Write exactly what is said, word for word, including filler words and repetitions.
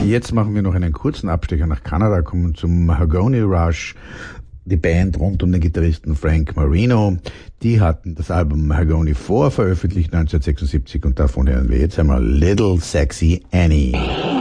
Jetzt machen wir noch einen kurzen Abstecher nach Kanada, kommen zum Mahogany Rush, die Band rund um den Gitarristen Frank Marino. Die hatten das Album Mahogany four veröffentlicht neunzehnhundertsechsundsiebzig und davon hören wir jetzt einmal Little Sexy Annie.